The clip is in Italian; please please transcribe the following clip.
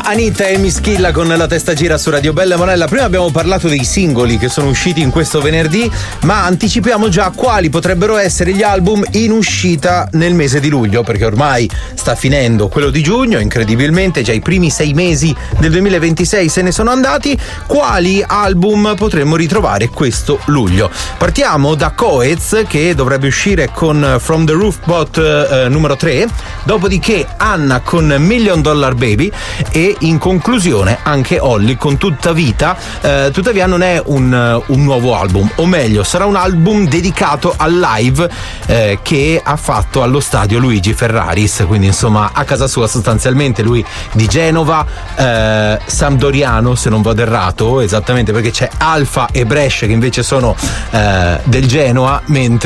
Anita e Mischilla con La testa gira su Radio Bella Morella. Prima abbiamo parlato dei singoli che sono usciti in questo venerdì, ma anticipiamo già quali potrebbero essere gli album in uscita nel mese di luglio, perché ormai sta finendo quello di giugno, incredibilmente già i primi 6 mesi del 2026 se ne sono andati. Quali album potremmo ritrovare questo luglio? Partiamo da Coez, che dovrebbe uscire con From the Roofbot numero 3, dopodiché Anna con $1 Million Baby e in conclusione anche Olly con Tutta Vita. Tuttavia non è un nuovo album, o meglio sarà un album dedicato al live che ha fatto allo stadio Luigi Ferraris, quindi insomma a casa sua sostanzialmente, lui di Genova, sampdoriano se non vado errato, esattamente, perché c'è Alfa e Brescia che invece sono del Genoa, mentre